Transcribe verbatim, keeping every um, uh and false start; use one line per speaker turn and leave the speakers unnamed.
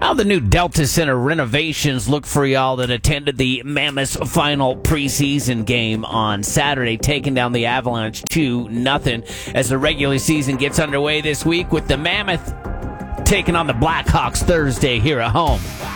How the new Delta Center renovations look for y'all that attended the Mammoth's final preseason game on Saturday, taking down the Avalanche two nothing as the regular season gets underway this week with the Mammoth taking on the Blackhawks Thursday here at home.